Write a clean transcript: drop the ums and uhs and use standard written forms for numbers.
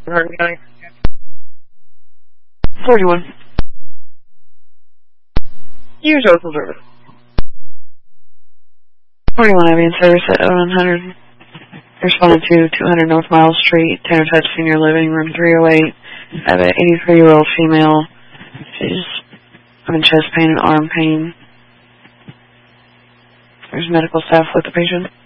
Hardin County. 41. Use local service. 41 Abbey in service at 100. Responded to 200 North Miles Street, Tanner Touch Senior Living, room 308. I have an 83-year-old female. She's having chest pain and arm pain. There's medical staff with the patient.